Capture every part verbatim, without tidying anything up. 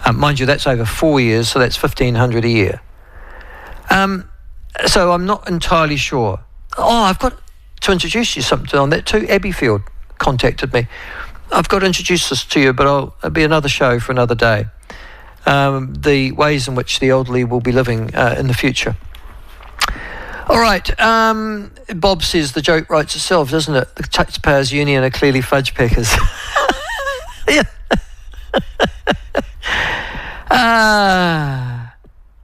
Um, mind you, that's over four years, so that's fifteen hundred dollars a year. Um, so I'm not entirely sure. Oh, I've got to introduce you something on that too. Abbeyfield contacted me. I've got to introduce this to you, but I'll, it'll be another show for another day. Um, the ways in which the elderly will be living uh, in the future. All right, um, Bob says the joke writes itself, doesn't it? The Taxpayers Union are clearly fudge packers. Yeah. ah.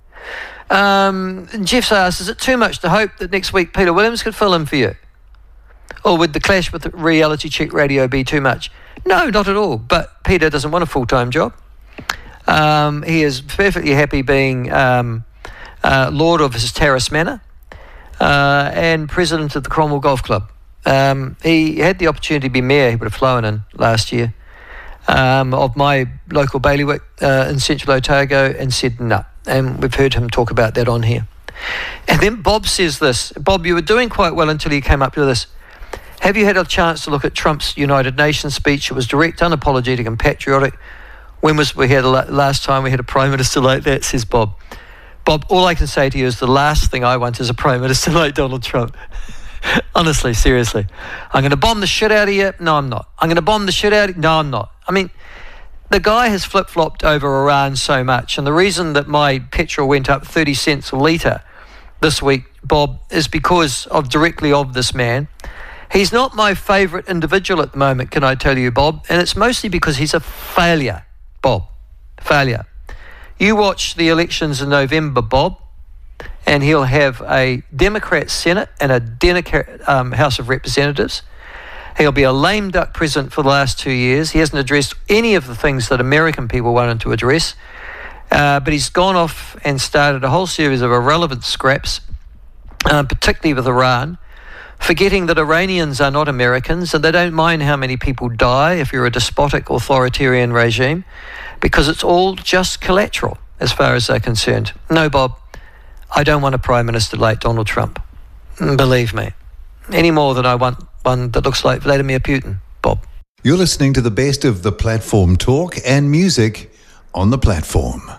Um, Jeff asks, is it too much to hope that next week Peter Williams could fill in for you? Or would the clash with the Reality Check Radio be too much? No, not at all. But Peter doesn't want a full-time job. Um, he is perfectly happy being um, uh, Lord of his Terrace Manor. Uh, and president of the Cromwell Golf Club. Um, he had the opportunity to be mayor, he would have flown in last year, um, of my local bailiwick uh, in Central Otago, and said no. And we've heard him talk about that on here. And then Bob says this. Bob, you were doing quite well until you came up to this. Have you had a chance to look at Trump's United Nations speech? It was direct, unapologetic and patriotic. When was we had a, last time we had a Prime Minister like that, says Bob. Bob, all I can say to you is the last thing I want is a Prime Minister like Donald Trump. Honestly, seriously. I'm going to bomb the shit out of you. No, I'm not. I'm going to bomb the shit out of you. No, I'm not. I mean, the guy has flip-flopped over Iran so much, and the reason that my petrol went up thirty cents a litre this week, Bob, is because of directly of this man. He's not my favourite individual at the moment, can I tell you, Bob? And it's mostly because he's a failure, Bob. Failure. You watch the elections in November, Bob, and he'll have a Democrat Senate and a Democrat um, House of Representatives. He'll be a lame duck president for the last two years. He hasn't addressed any of the things that American people wanted to address, uh, but he's gone off and started a whole series of irrelevant scraps, uh, particularly with Iran, forgetting that Iranians are not Americans and they don't mind how many people die if you're a despotic authoritarian regime, because it's all just collateral as far as they're concerned. No, Bob, I don't want a Prime Minister like Donald Trump. Believe me. Any more than I want one that looks like Vladimir Putin, Bob. You're listening to the best of the Platform talk and music on the Platform.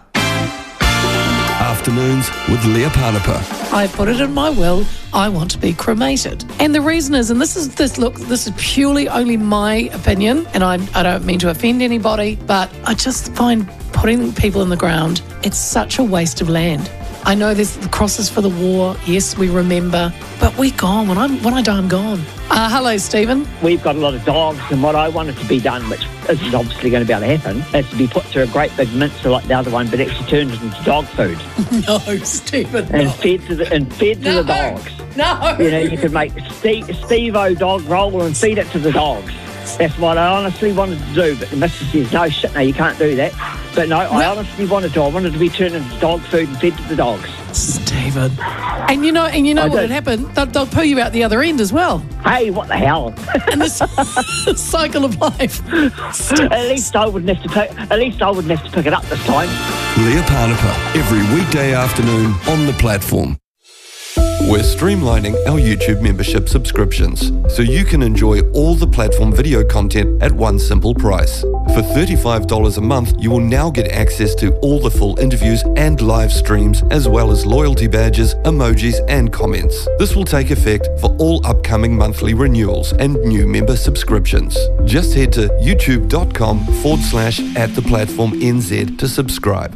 Afternoons with Leah Panapa. I put it in my will, I want to be cremated. And the reason is, and this is this look, this is purely only my opinion, and I, I don't mean to offend anybody, but I just find putting people in the ground, it's such a waste of land. I know there's the crosses for the war, yes, we remember, but we're gone. When, I'm, when I die, I'm gone. Uh, hello, Stephen. We've got a lot of dogs, and what I wanted to be done, which isn't obviously going to be able to happen, is to be put through a great big mincer like the other one, but actually turned it into dog food. No, Stephen, And no. fed to the, and fed No. to the dogs. No. You know, you could make Steve, Steve-O dog roll and feed it to the dogs. That's what I honestly wanted to do, but the missus says, no, shit, no, you can't do that. But no, I honestly wanted to. I wanted to be turned into dog food and fed to the dogs. Stephen. And you know, and you know I what did. would happen? They'll, they'll poo you out the other end as well. Hey, what the hell? And this cycle of life. At least I wouldn't have to pick. At least I wouldn't have to pick it up this time. Leah Panapa, every weekday afternoon on the Platform. We're streamlining our YouTube membership subscriptions so you can enjoy all the Platform video content at one simple price. For thirty-five dollars a month, you will now get access to all the full interviews and live streams, as well as loyalty badges, emojis, and comments. This will take effect for all upcoming monthly renewals and new member subscriptions. Just head to youtube.com forward slash at the platform NZ to subscribe.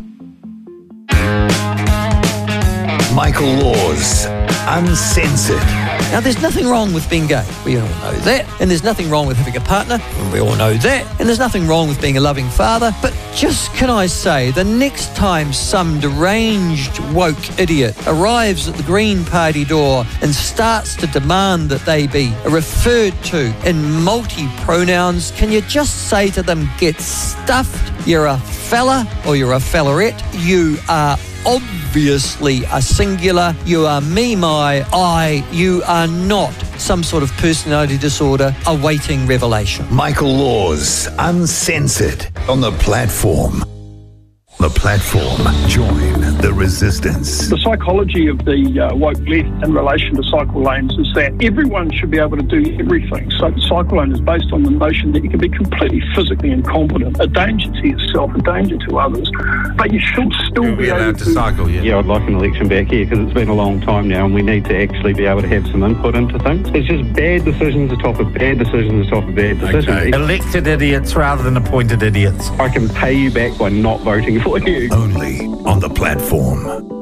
Michael Laws, Uncensored. Now, there's nothing wrong with being gay. We all know that. And there's nothing wrong with having a partner. And we all know that. And there's nothing wrong with being a loving father. But just can I say, the next time some deranged woke idiot arrives at the Green Party door and starts to demand that they be referred to in multi-pronouns, can you just say to them, get stuffed? You're a fella or you're a fellerette. You are obviously a singular. You are me, my, I. You are not some sort of personality disorder awaiting revelation. Michael Laws, Uncensored on the Platform. The Platform. Join the resistance. The psychology of the uh, woke left in relation to cycle lanes is that everyone should be able to do everything. So the cycle lane is based on the notion that you can be completely physically incompetent, a danger to yourself, a danger to others, but you should still You'll be, be allowed able to to cycle, yeah. Yeah, I'd like an election back here because it's been a long time now and we need to actually be able to have some input into things. It's just bad decisions atop of bad decisions atop of bad decisions. Okay. Elected idiots rather than appointed idiots. I can pay you back by not voting for you. Only on The Platform.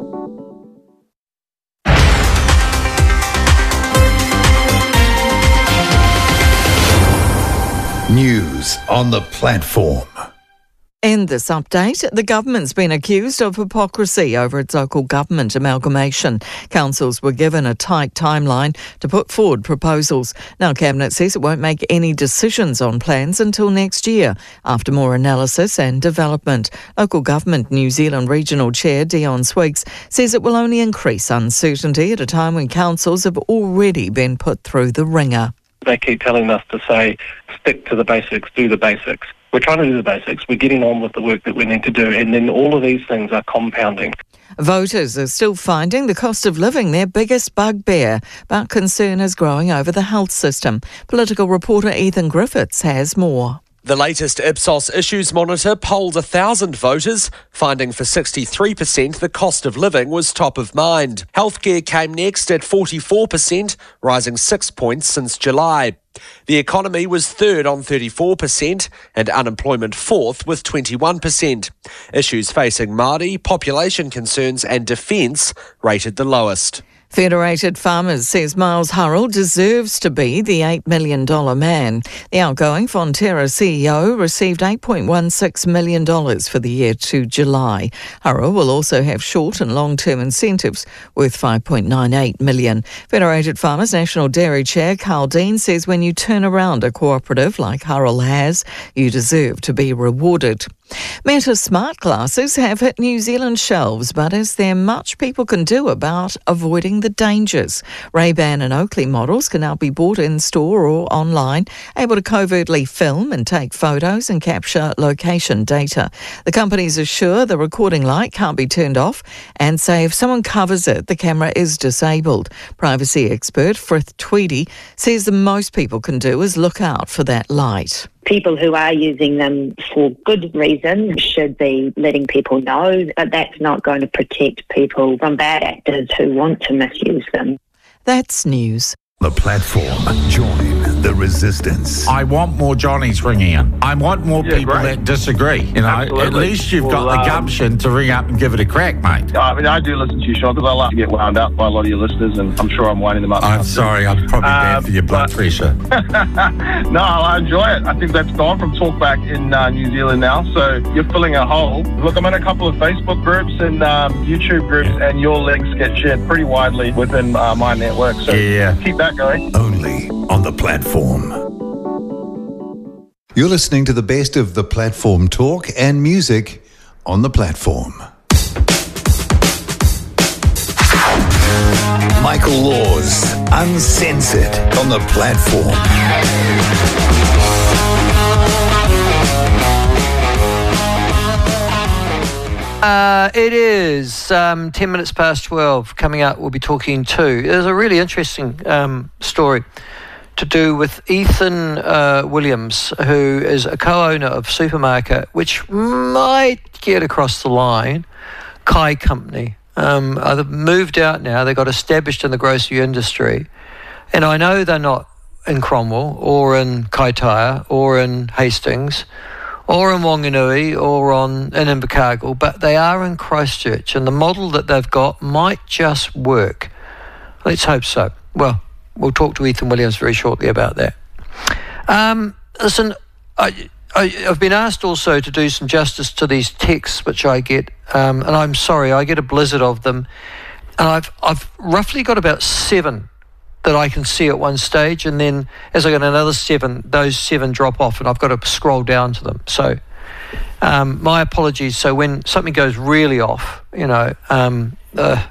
News on The Platform. In this update, the government's been accused of hypocrisy over its local government amalgamation. Councils were given a tight timeline to put forward proposals. Now Cabinet says it won't make any decisions on plans until next year, after more analysis and development. Local Government New Zealand Regional Chair Dion Swigs says it will only increase uncertainty at a time when councils have already been put through the ringer. They keep telling us to say, stick to the basics, do the basics. We're trying to do the basics. We're getting on with the work that we need to do. And then all of these things are compounding. Voters are still finding the cost of living their biggest bugbear, but concern is growing over the health system. Political reporter Ethan Griffiths has more. The latest Ipsos Issues Monitor polled one thousand voters, finding for sixty-three percent the cost of living was top of mind. Healthcare came next at forty-four percent, rising six points since July. The economy was third on thirty-four percent and unemployment fourth with twenty-one percent. Issues facing Māori, population concerns and defence rated the lowest. Federated Farmers says Miles Hurrell deserves to be the eight million dollars man. The outgoing Fonterra C E O received eight point one six million dollars for the year to July. Hurrell will also have short and long-term incentives worth five point nine eight million dollars. Federated Farmers National Dairy Chair Carl Dean says when you turn around a cooperative like Hurrell has, you deserve to be rewarded. Meta smart glasses have hit New Zealand shelves, but is there much people can do about avoiding the dangers? Ray-Ban and Oakley models can now be bought in-store or online, able to covertly film and take photos and capture location data. The companies assure the recording light can't be turned off and say if someone covers it, the camera is disabled. Privacy expert Frith Tweedy says the most people can do is look out for that light. People who are using them for good reason should be letting people know, but that's not going to protect people from bad actors who want to misuse them. That's news. The Platform. Join the resistance. I want more Johnnies ringing in. I want more Yeah, people great. that disagree. You know, Absolutely. at least you've Well, got the um, gumption to ring up and give it a crack, mate. I mean, I do listen to you, Sean, because I like to get wound up by a lot of your listeners, and I'm sure I'm winding them up. I'm sorry, I'm probably bad Um, for your blood but- pressure. No, I enjoy it. I think that's gone from talkback in uh, New Zealand now, so you're filling a hole. Look, I'm in a couple of Facebook groups and um, YouTube groups, and your links get shared pretty widely within uh, my network, so Yeah. keep that going. Only on The Platform. You're listening to the best of The Platform talk and music on The Platform. Michael Laws, Uncensored on The Platform. Uh, it is um, ten minutes past twelve. Coming up, we'll be talking to. There's a really interesting um, story to do with Ethan uh, Williams, who is a co-owner of Supermarket, which might get across the line, Kai Company. Um, they've moved out now. They got established in the grocery industry. And I know they're not in Cromwell or in Kaitaia or in Hastings or in Wanganui or on in Invercargill, but they are in Christchurch, and the model that they've got might just work. Let's hope so. Well, we'll talk to Ethan Williams very shortly about that. Um, listen, I, I, I've been asked also to do some justice to these texts which I get, um, and I'm sorry, I get a blizzard of them, and I've I've roughly got about seven that I can see at one stage, and then as I get another seven, those seven drop off, and I've got to scroll down to them. So um, my apologies. So when something goes really off, you know, um, uh,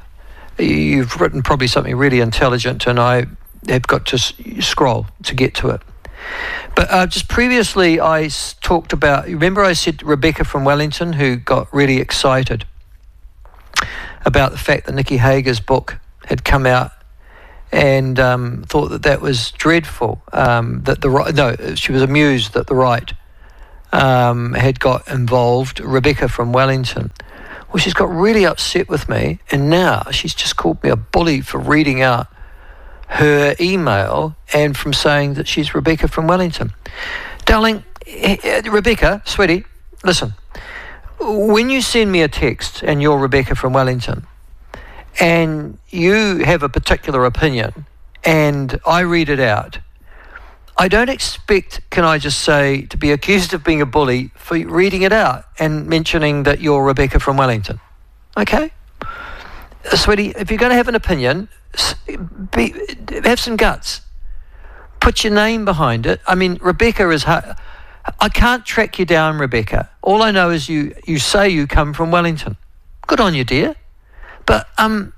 you've written probably something really intelligent, and I have got to s- scroll to get to it. But uh, just previously, I s- talked about, remember I said Rebecca from Wellington, who got really excited about the fact that Nikki Hager's book had come out, and um, thought that that was dreadful, um, that the right, no, she was amused that the right um, had got involved, Rebecca from Wellington. Well, she's got really upset with me, and now she's just called me a bully for reading out her email and from saying that she's Rebecca from Wellington. Darling, Rebecca, sweetie, listen, when you send me a text and you're Rebecca from Wellington and you have a particular opinion and I read it out, I don't expect, can I just say, to be accused of being a bully for reading it out and mentioning that you're Rebecca from Wellington. Okay? Uh, sweetie, if you're going to have an opinion, be, have some guts. Put your name behind it. I mean, Rebecca is... Ha- I can't track you down, Rebecca. All I know is you, you say you come from Wellington. Good on you, dear. But um,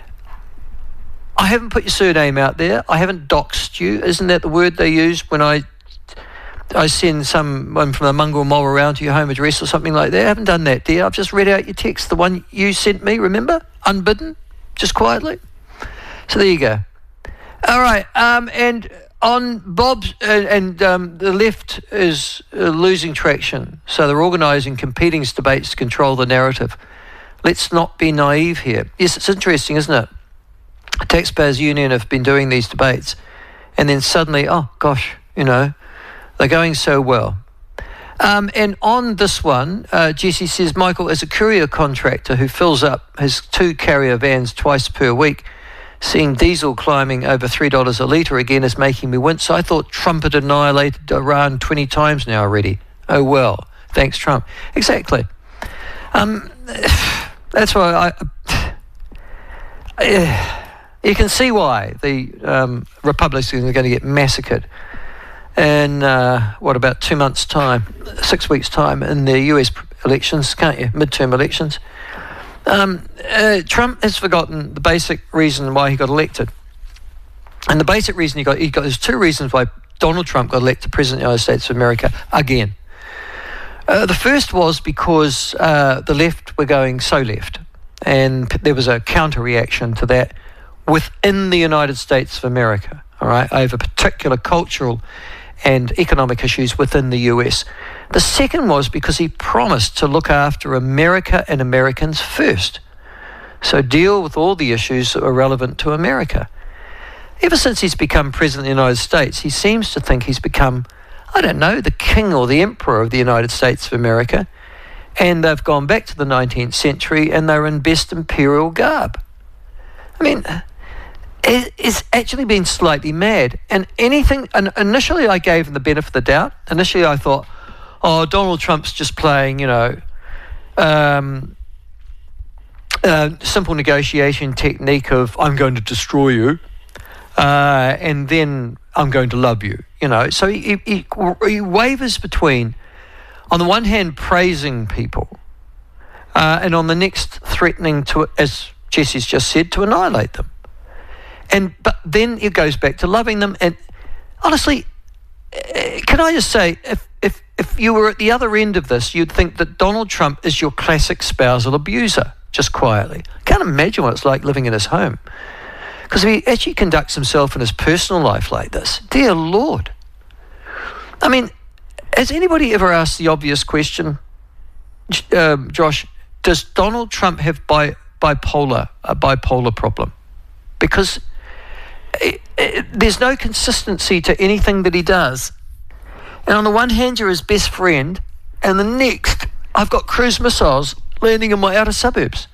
I haven't put your surname out there. I haven't doxed you. Isn't that the word they use when I I send someone from the Mungal Mole around to your home address or something like that? I haven't done that, dear. I've just read out your text, the one you sent me, remember? Unbidden, just quietly. So there you go. All right, um, and on Bob's, uh, and um, the left is uh, losing traction. So they're organising competing debates to control the narrative. Let's not be naive here. Yes, it's interesting, isn't it? Taxpayers Union have been doing these debates, and then suddenly, oh gosh, you know, they're going so well. Um, and on this one, uh, Jesse says, Michael, as a courier contractor who fills up his two carrier vans twice per week, seeing diesel climbing over three dollars a litre again is making me wince. I thought Trump had annihilated Iran twenty times now already. Oh well, thanks Trump. Exactly. Um, that's why I... I you can see why the um, Republicans are going to get massacred in, uh, what, about two months' time, six weeks' time in the U S elections, can't you? Midterm elections. Um, uh, Trump has forgotten the basic reason why he got elected. And the basic reason he got, he got, there's two reasons why Donald Trump got elected President of the United States of America again. Uh, the first was because uh, the left were going so left, and there was a counter reaction to that within the United States of America, all right, over particular cultural and economic issues within the U S. The second was because he promised to look after America and Americans first, so deal with all the issues that were relevant to America. Ever since he's become President of the United States, he seems to think he's become, I don't know, the king or the emperor of the United States of America, and they've gone back to the nineteenth century and they're in best imperial garb. I mean, it's actually been slightly mad. And anything, and initially I gave him the benefit of the doubt. Initially I thought, oh, Donald Trump's just playing, you know, um, uh, simple negotiation technique of I'm going to destroy you, uh, and then I'm going to love you, you know. So he, he, he wavers between, on the one hand, praising people, uh, and on the next, threatening to, as Jesse's just said, to annihilate them. And but then it goes back to loving them. And honestly, can I just say, if if if you were at the other end of this, you'd think that Donald Trump is your classic spousal abuser, just quietly. I can't imagine what it's like living in his home. Because if he actually conducts himself in his personal life like this, dear Lord. I mean, has anybody ever asked the obvious question, um, Josh, does Donald Trump have bi- bipolar, a bipolar problem? Because It, it, there's no consistency to anything that he does. And on the one hand, you're his best friend, and the next, I've got cruise missiles landing in my outer suburbs.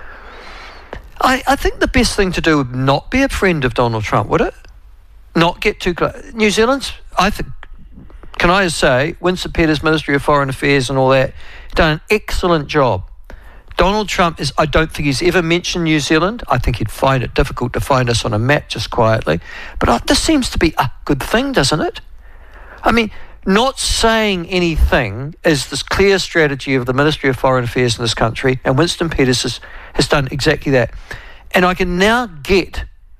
I, I think the best thing to do would not be a friend of Donald Trump, would it? Not get too close. New Zealand's, I think, can I just say, Winston Peters, Ministry of Foreign Affairs and all that, done an excellent job. Donald Trump is, I don't think he's ever mentioned New Zealand. I think he'd find it difficult to find us on a map just quietly. But uh, this seems to be a good thing, doesn't it? I mean, not saying anything is this clear strategy of the Ministry of Foreign Affairs in this country, and Winston Peters has, has done exactly that. And I can now get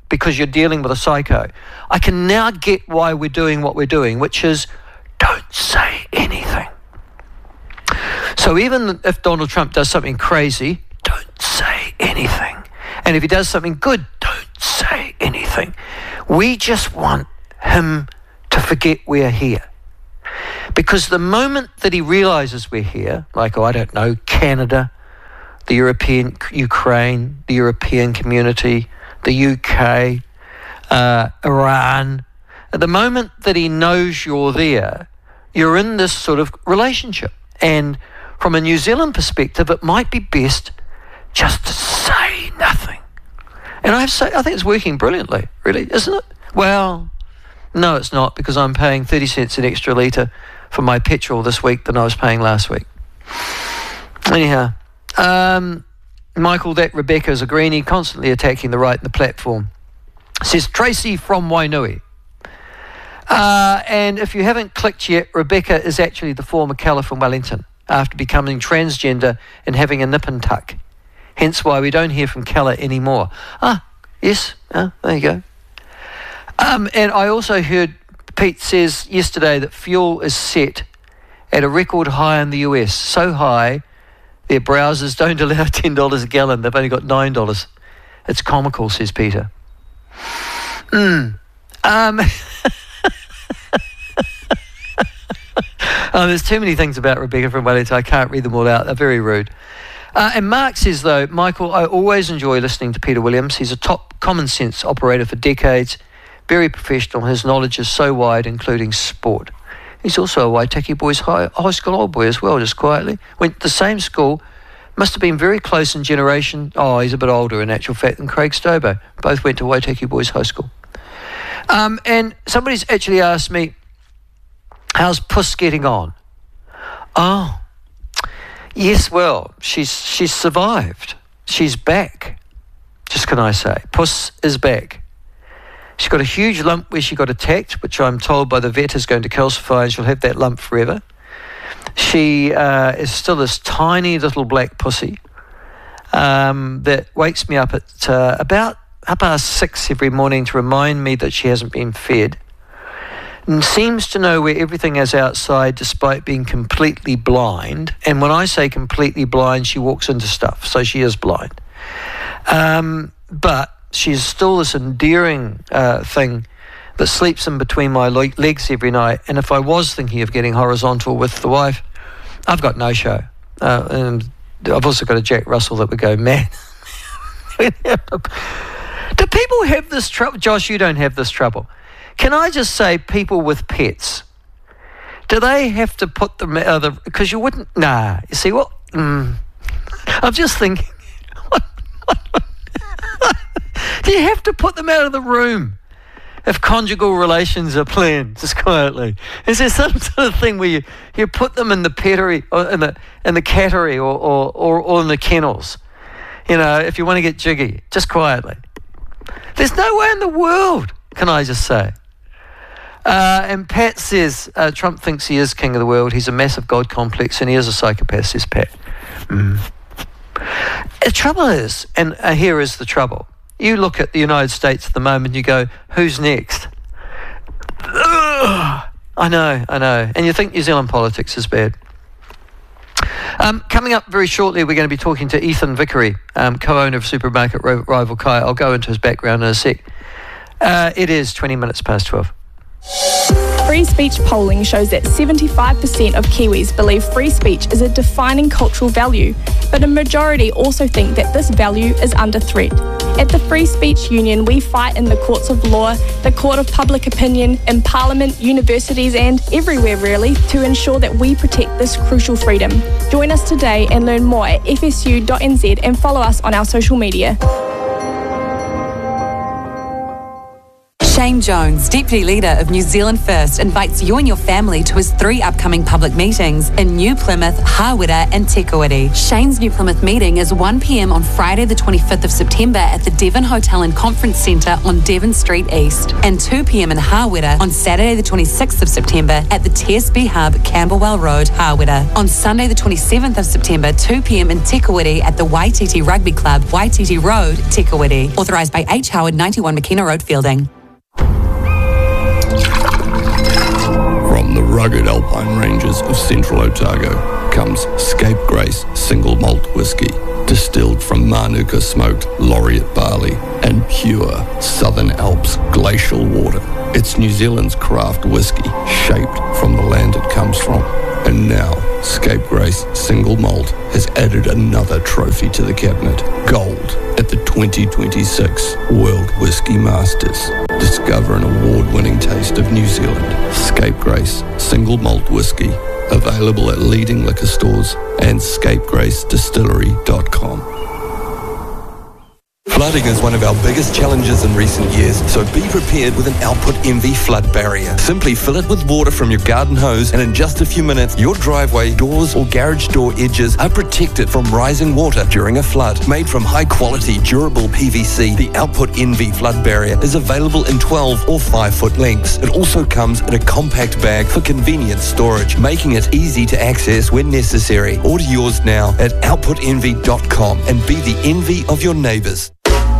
because you're dealing with a psycho. I can now get why we're doing what we're doing, which is don't say anything. So even if Donald Trump does something crazy, don't say anything. And if he does something good, don't say anything. We just want him to forget we're here. Because the moment that he realizes we're here, like, oh, I don't know, Canada, the European, Ukraine, the European community, the U K, uh, Iran, at the moment that he knows you're there, you're in this sort of relationship. And from a New Zealand perspective, it might be best just to say nothing. And I have to say, I think it's working brilliantly, really, isn't it? Well, no, it's not, because I'm paying thirty cents an extra litre for my petrol this week than I was paying last week. Anyhow, um, Michael, that Rebecca is a greenie, constantly attacking the right in the platform. Says Tracy from Wainui. Uh, and if you haven't clicked yet, Rebecca is actually the former Keller from Wellington after becoming transgender and having a nip and tuck. Hence why we don't hear from Keller anymore. Ah, yes, ah, there you go. Um, and I also heard Pete says yesterday that fuel is set at a record high in the U S. So high, their browsers don't allow ten dollars a gallon. They've only got nine dollars. It's comical, says Peter. Mm. Um, oh, there's too many things about Rebecca from Wellington. I can't read them all out. They're very rude. Uh, and Mark says, though, Michael, I always enjoy listening to Peter Williams. He's a top common sense operator for decades. Very professional. His knowledge is so wide, including sport. He's also a Waitaki Boys High, high School old boy as well, just quietly. Went to the same school. Must have been very close in generation. Oh, he's a bit older in actual fact than Craig Stobo. Both went to Waitaki Boys High School. Um, and somebody's actually asked me, how's Puss getting on? Oh, yes, well, she's she's survived. She's back. Just can I say, Puss is back. She's got a huge lump where she got attacked, which I'm told by the vet is going to calcify, and she'll have that lump forever. She uh, is still this tiny little black pussy um, that wakes me up at uh, about half past six every morning to remind me that she hasn't been fed, and seems to know where everything is outside despite being completely blind. And when I say completely blind, she walks into stuff, so she is blind. Um, but she's still this endearing uh, thing that sleeps in between my le- legs every night. And if I was thinking of getting horizontal with the wife, I've got no show. Uh, and I've also got a Jack Russell that would go, man. Do people have this trouble? Josh, you don't have this trouble. Can I just say, people with pets, do they have to put them out of the... Because you wouldn't... Nah. You see what? Mm, I'm just thinking... What, what, what, do you have to put them out of the room if conjugal relations are planned, just quietly? Is there some sort of thing where you, you put them in the pettery, or in the in the cattery, or, or, or, or in the kennels? You know, if you want to get jiggy, just quietly. There's no way in the world, can I just say? Uh, and Pat says, uh, Trump thinks he is king of the world. He's a massive God complex, and he is a psychopath, says Pat. Mm. The trouble is, and uh, here is the trouble, you look at the United States at the moment and you go, who's next? Ugh, I know, I know. And you think New Zealand politics is bad. Um, coming up very shortly, we're going to be talking to Ethan Vickery, um, co-owner of supermarket rival Kai. I'll go into his background in a sec. Uh, it is twenty minutes past twelve. Free speech polling shows that seventy-five percent of Kiwis believe free speech is a defining cultural value, but a majority also think that this value is under threat. At the Free Speech Union, we fight in the courts of law, the court of public opinion, in Parliament, universities and everywhere really to ensure that we protect this crucial freedom. Join us today and learn more at f s u dot n z and follow us on our social media. Shane Shane Jones, Deputy Leader of New Zealand First, invites you and your family to his three upcoming public meetings in New Plymouth, Hawera and Tekawiti. Shane's New Plymouth meeting is one p.m. on Friday the twenty-fifth of September at the Devon Hotel and Conference Centre on Devon Street East, and two p.m. in Hawera on Saturday the twenty-sixth of September at the T S B Hub, Camberwell Road, Hawera. On Sunday the twenty-seventh of September, two p.m. in Tekawiti at the Waititi Rugby Club, Waititi Road, Tekawiti. Authorised by H. Howard, ninety-one Makina Road, Fielding. From the rugged alpine ranges of central Otago comes Scapegrace Single Malt Whisky, distilled from Manuka smoked laureate barley and pure Southern Alps glacial water. It's New Zealand's craft whisky, shaped from the land it comes from. And now, Scapegrace Single Malt has added another trophy to the cabinet, gold at the twenty twenty-six World Whisky Masters. Discover an award-winning taste of New Zealand. Scapegrace Single Malt Whisky, available at leading liquor stores and scapegrace distillery dot com. Flooding is one of our biggest challenges in recent years, so be prepared with an Output Envy flood barrier. Simply fill it with water from your garden hose, and in just a few minutes, your driveway, doors, or garage door edges are protected from rising water during a flood. Made from high-quality, durable P V C, the Output Envy flood barrier is available in twelve or five foot lengths. It also comes in a compact bag for convenient storage, making it easy to access when necessary. Order yours now at output envy dot com and be the envy of your neighbours.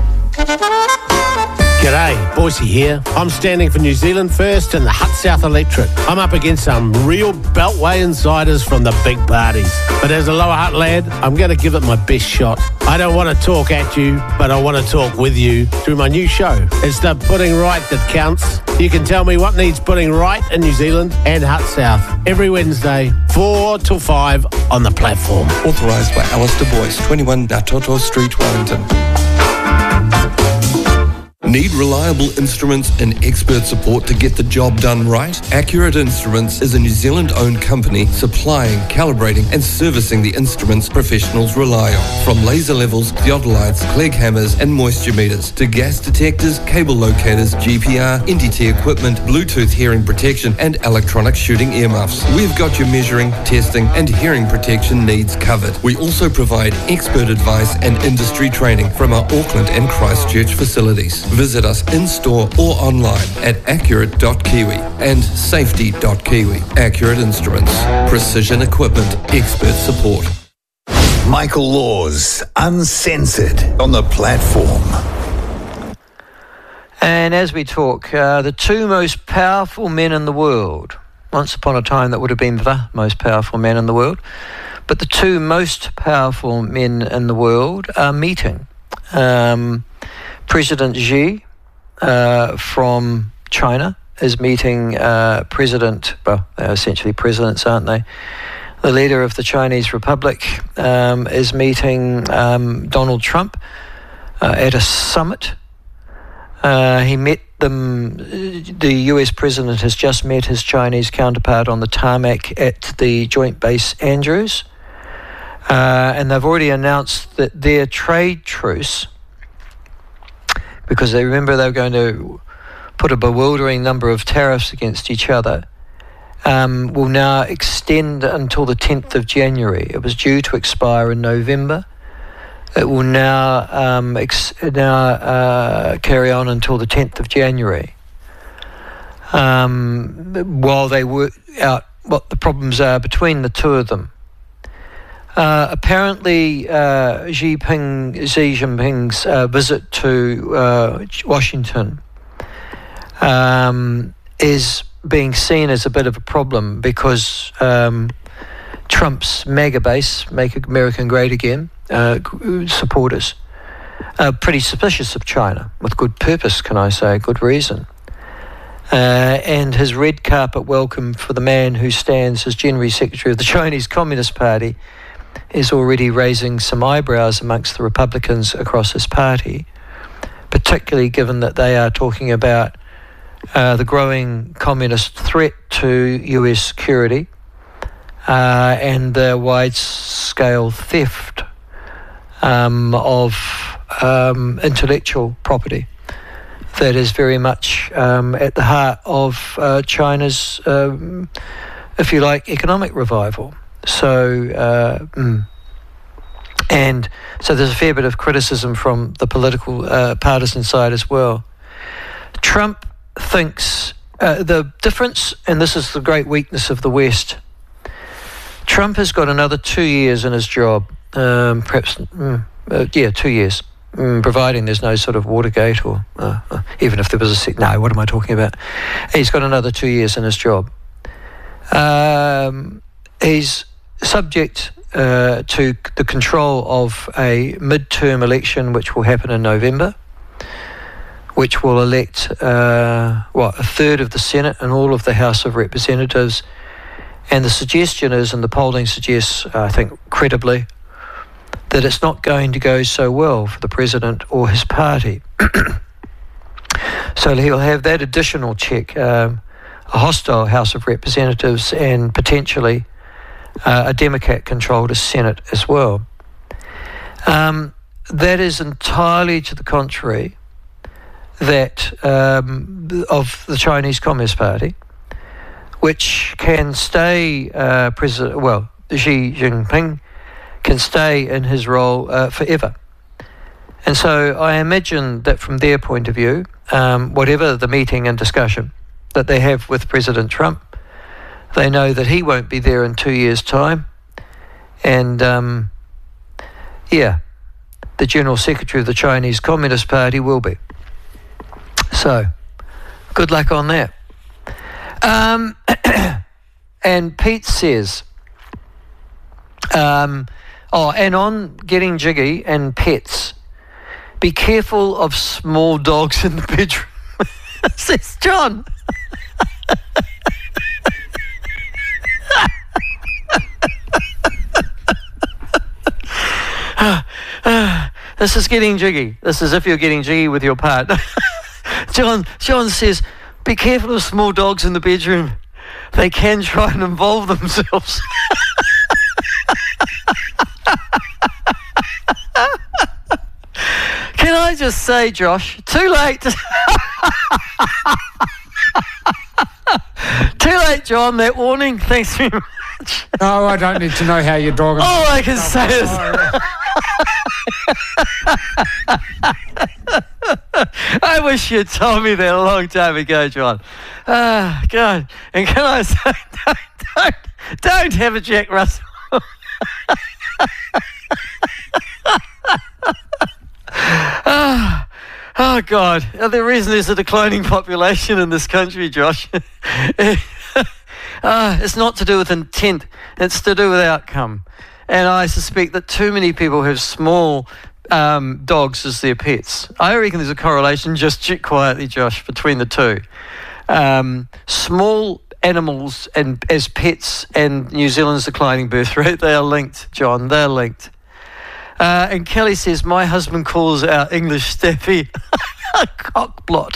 G'day, Boise here. I'm standing for New Zealand First and the Hut South Electorate. I'm up against some real Beltway insiders from the big parties. But as a Lower Hutt lad, I'm going to give it my best shot. I don't want to talk at you, but I want to talk with you through my new show. It's the Putting Right that counts. You can tell me what needs putting right in New Zealand and Hut South every Wednesday, four till five on the platform. Authorised by Alistair Boyce, twenty-one Natoto Street, Wellington. Need reliable instruments and expert support to get the job done right? Accurate Instruments is a New Zealand-owned company supplying, calibrating and servicing the instruments professionals rely on. From laser levels, theodolites, Clegg hammers and moisture meters to gas detectors, cable locators, G P R, N D T equipment, Bluetooth hearing protection and electronic shooting earmuffs. We've got your measuring, testing and hearing protection needs covered. We also provide expert advice and industry training from our Auckland and Christchurch facilities. Visit us in-store or online at accurate dot kiwi and safety dot kiwi. Accurate Instruments. Precision equipment. Expert support. Michael Laws, Uncensored, on the platform. And as we talk, uh, the two most powerful men in the world. Once upon a time, that would have been the most powerful men in the world. But the two most powerful men in the world are meeting. Um... President Xi uh, from China is meeting uh, President, well, they're essentially presidents, aren't they? The leader of the Chinese Republic um, is meeting um, Donald Trump uh, at a summit. Uh, he met them, the U S president has just met his Chinese counterpart on the tarmac at the Joint Base Andrews. Uh, and they've already announced that their trade truce, because they remember they were going to put a bewildering number of tariffs against each other, um, will now extend until the tenth of January. It was due to expire in November. It will now um, ex- now uh, carry on until the tenth of January, um, while they work out what the problems are between the two of them. Uh, apparently, uh, Xi, Ping, Xi Jinping's uh, visit to uh, Washington um, is being seen as a bit of a problem because um, Trump's MAGA base, Make America Great Again, uh, supporters, are pretty suspicious of China, with good purpose, can I say, good reason. Uh, and his red carpet welcome for the man who stands as General Secretary of the Chinese Communist Party is already raising some eyebrows amongst the Republicans across his party, particularly given that they are talking about uh, the growing communist threat to U S security uh, and the wide-scale theft um, of um, intellectual property that is very much um, at the heart of uh, China's, um, if you like, economic revival. So, uh, mm. and so there's a fair bit of criticism from the political uh, partisan side as well. Trump thinks uh, the difference, and this is the great weakness of the West, Trump has got another two years in his job, um, perhaps, mm, uh, yeah, two years. Mm, providing there's no sort of Watergate or uh, uh, even if there was a sec- no, what am I talking about? He's got another two years in his job. Um, he's subject uh, to the control of a midterm election which will happen in November, which will elect uh, what a third of the Senate and all of the House of Representatives. And the suggestion is, and the polling suggests, uh, I think credibly, that it's not going to go so well for the president or his party. So he'll have that additional check, um, a hostile House of Representatives and potentially uh, a Democrat-controlled Senate as well. Um, that is entirely to the contrary that um, of the Chinese Communist Party, which can stay uh, president. Well, Xi Jinping can stay in his role uh, forever. And so I imagine that from their point of view, um, whatever the meeting and discussion that they have with President Trump, they know that he won't be there in two years' time. And, um, yeah, the General Secretary of the Chinese Communist Party will be. So, good luck on that. Um, and Pete says... Um, Oh, and on getting jiggy and pets, be careful of small dogs in the bedroom, says John. This is getting jiggy. This is if you're getting jiggy with your partner. John, John says, be careful of small dogs in the bedroom. They can try and involve themselves. Can I just say, Josh, too late. Too late, John, that warning. Thanks very much. No, I don't need to know how your dog... All I can say is... I wish you'd told me that a long time ago, John. Ah, God. And can I say, don't, don't, don't have a Jack Russell. oh, oh God, the reason there's a declining population in this country, Josh, uh, it's not to do with intent, it's to do with outcome. And I suspect that too many people have small um, dogs as their pets. I reckon there's a correlation, just check quietly, Josh, between the two. Um, small animals and as pets and New Zealand's declining birth rate, they are linked, John, they're linked. Uh, and Kelly says, my husband calls our English Staffy a cockblot.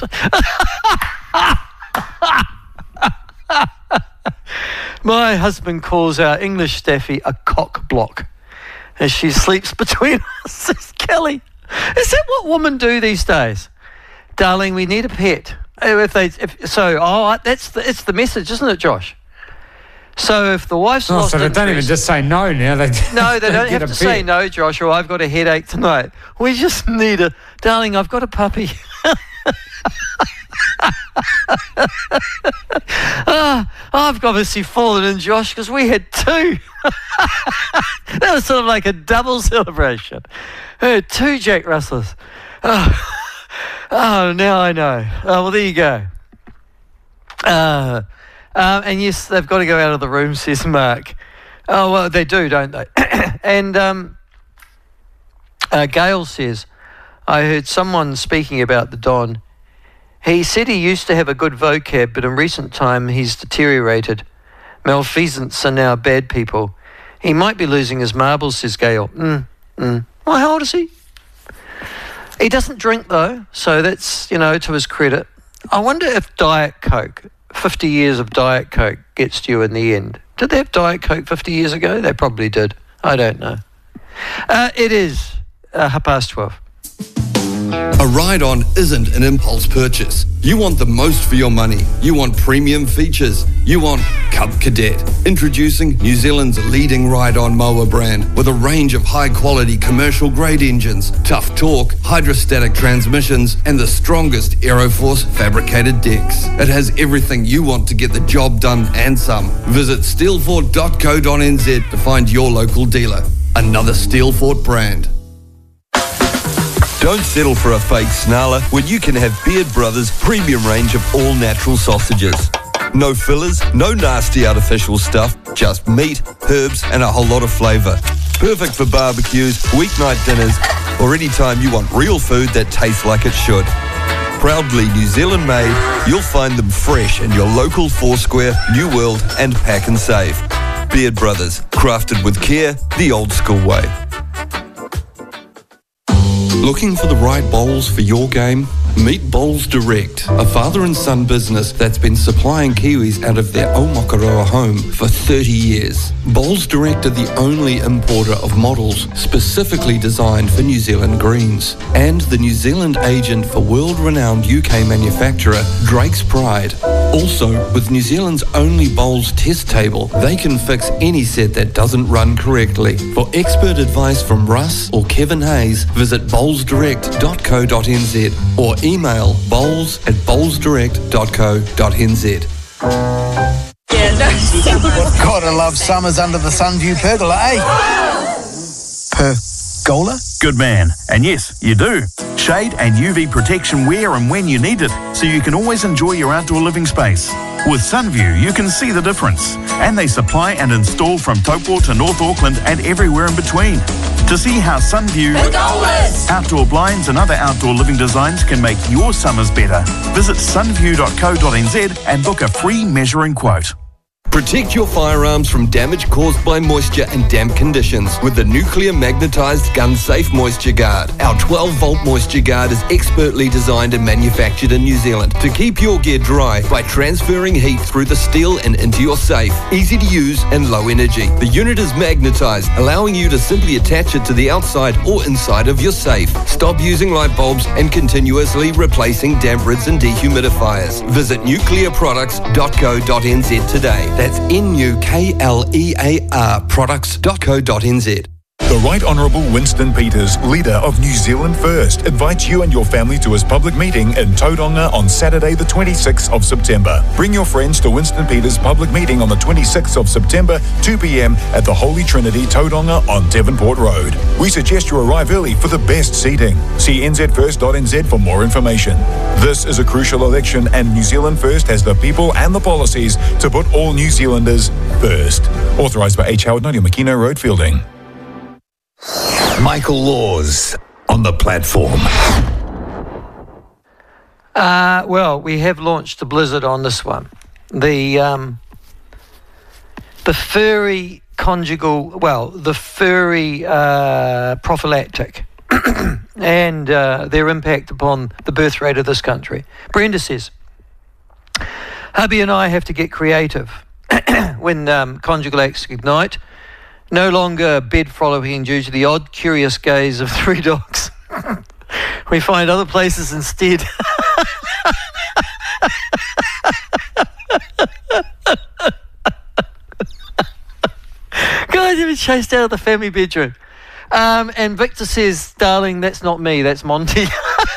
My husband calls our English Staffy a cock block as she sleeps between us, says Kelly. Is that what women do these days? Darling, we need a pet. If they, if, so, oh, that's the, it's the message, isn't it, Josh? So if the wife's oh, lost so they interest, don't even just say no now. They no, they don't get have a to pet. say no, Josh, or I've got a headache tonight. We just need a, darling, I've got a puppy. oh, I've obviously fallen in, Josh, because we had two. That was sort of like a double celebration. We had two Jack Russells. Oh, oh now I know. Oh, well, there you go. Uh, um, and yes, they've got to go out of the room, says Mark. Oh, well, they do, don't they? and um, uh, Gail says, I heard someone speaking about the Don. He said he used to have a good vocab, but in recent time he's deteriorated. Malfeasants are now bad people. He might be losing his marbles, says Gail. Mm, mm. Well, how old is he? He doesn't drink, though, so that's, you know, to his credit. I wonder if Diet Coke, fifty years of Diet Coke, gets to you in the end. Did they have Diet Coke fifty years ago? They probably did. I don't know. Uh, it is uh, half past twelve. A ride-on isn't an impulse purchase. You want the most for your money. You want premium features. You want Cub Cadet. Introducing New Zealand's leading ride-on mower brand with a range of high-quality commercial-grade engines, tough torque, hydrostatic transmissions, and the strongest Aeroforce fabricated decks. It has everything you want to get the job done and some. Visit steelfort dot co dot n z to find your local dealer. Another Steelfort brand. Don't settle for a fake snarler when you can have Beard Brothers' premium range of all-natural sausages. No fillers, no nasty artificial stuff, just meat, herbs and a whole lot of flavour. Perfect for barbecues, weeknight dinners or any time you want real food that tastes like it should. Proudly New Zealand made, you'll find them fresh in your local Foursquare, New World and Pack and Save. Beard Brothers, crafted with care, the old school way. Looking for the right bowls for your game? Meet Bowls Direct, a father and son business that's been supplying Kiwis out of their Aomakaroa home for thirty years. Bowls Direct are the only importer of models specifically designed for New Zealand greens, and the New Zealand agent for world-renowned U K manufacturer Drake's Pride. Also, with New Zealand's only bowls test table, they can fix any set that doesn't run correctly. For expert advice from Russ or Kevin Hayes, visit bowls direct dot co dot n z or email bowls at bowls direct dot co dot n z. Gotta love summers under the Sunview pergola, eh? Pergola? Good man. And yes, you do. Shade and U V protection where and when you need it, so you can always enjoy your outdoor living space. With Sunview, you can see the difference. And they supply and install from Taupo to North Auckland and everywhere in between. To see how Sunview, outdoor blinds and other outdoor living designs can make your summers better, visit sunview dot co dot n z and book a free measuring quote. Protect your firearms from damage caused by moisture and damp conditions with the nuclear magnetized gun safe moisture guard. Our twelve volt moisture guard is expertly designed and manufactured in New Zealand to keep your gear dry by transferring heat through the steel and into your safe. Easy to use and low energy. The unit is magnetized, allowing you to simply attach it to the outside or inside of your safe. Stop using light bulbs and continuously replacing damp rids and dehumidifiers. Visit nuclear products dot co dot n z today. That's N U K L E A R products dot co dot n z. The Right Honourable Winston Peters, leader of New Zealand First, invites you and your family to his public meeting in Tauranga on Saturday the twenty-sixth of September. Bring your friends to Winston Peters' public meeting on the twenty-sixth of September, two p m at the Holy Trinity, Tauranga on Devonport Road. We suggest you arrive early for the best seating. See n z first dot n z for more information. This is a crucial election and New Zealand First has the people and the policies to put all New Zealanders first. Authorised by H. Howard Noddy, Makino Road, Fielding. Michael Laws on the platform. Uh, well, we have launched a blizzard on this one. The um, the furry conjugal, well, the furry uh, prophylactic and uh, their impact upon the birth rate of this country. Brenda says, hubby and I have to get creative when um, conjugal acts ignite. No longer bed frolicking due to the odd, curious gaze of three dogs. We find other places instead. Guys, have been chased out of the family bedroom. Um, and Victor says, darling, that's not me, that's Monty.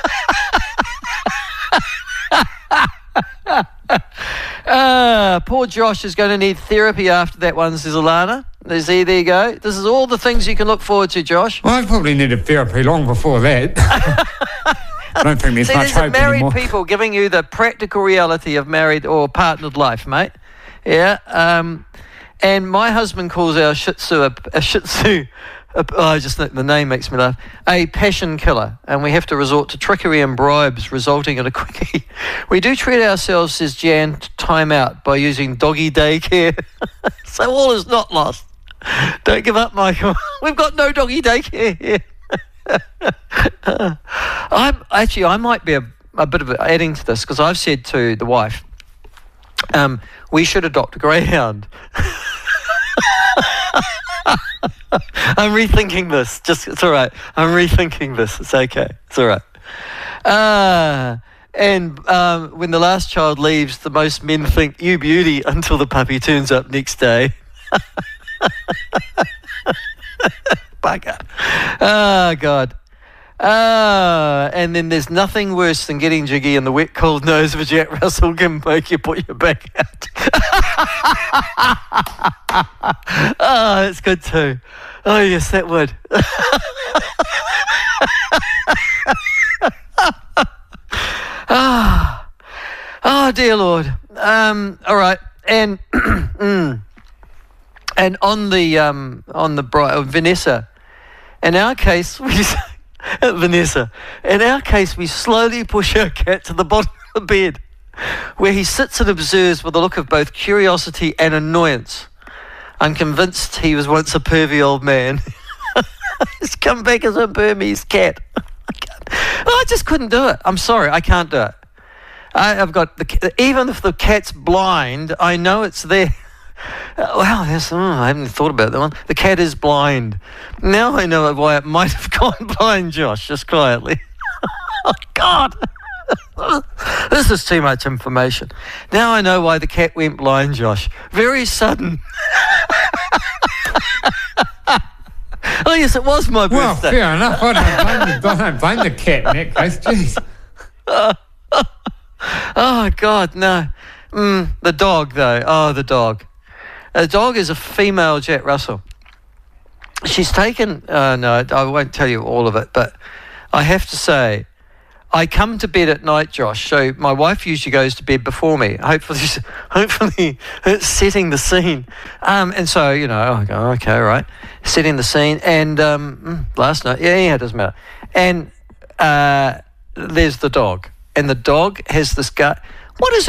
uh, poor Josh is going to need therapy after that one, says Alana. See, there you go. This is all the things you can look forward to, Josh. Well, I probably needed therapy long before that. I don't think there's See, much there's hope married anymore. people giving you the practical reality of married or partnered life, mate. Yeah. Um, and my husband calls our Shih Tzu a, a Shih Tzu. A, oh, I just think the name makes me laugh. A passion killer, and we have to resort to trickery and bribes, resulting in a quickie. We do treat ourselves, says Jan, to time out by using doggy daycare. So all is not lost. Don't give up, Michael. We've got no doggy daycare here. I'm actually, I might be a, a bit of a, adding to this because I've said to the wife, um, we should adopt a greyhound. I'm rethinking this. Just it's all right. I'm rethinking this. It's okay. It's all right. Ah, and um, when the last child leaves, the most men think, you beauty, until the puppy turns up next day. Bugger. Oh, God. Ah, and then there's nothing worse than getting jiggy and the wet, cold nose of a Jack Russell can make you put your back out. Oh, that's good too. Oh, yes, that would. Ah, oh, dear Lord. Um, all right, and mm, and on the um, on the bright uh, Vanessa. In our case, we Vanessa. In our case, we slowly push our cat to the bottom of the bed, where he sits and observes with a look of both curiosity and annoyance. I'm convinced he was once a pervy old man. He's come back as a Burmese cat. I just couldn't do it. I'm sorry, I can't do it. I, I've got the even if the cat's blind, I know it's there. Uh, wow, that's, oh, I haven't thought about that one. The cat is blind. Now I know why it might have gone blind, Josh, just quietly. Oh, God. This is too much information. Now I know why the cat went blind, Josh. Very sudden. Oh, yes, it was my Well, birthday. fair enough. I don't blame the, I don't blame the cat in that case. Jeez. Oh, oh, God, no. Mm, the dog, though. Oh, the dog. The dog is a female Jack Russell. She's taken... Uh, no, I won't tell you all of it, but I have to say, I come to bed at night, Josh, so my wife usually goes to bed before me, hopefully hopefully setting the scene. Um, and so, you know, I go, okay, right, setting the scene. And um, last night, yeah, yeah, it doesn't matter. And uh, there's the dog. And the dog has this gut. What is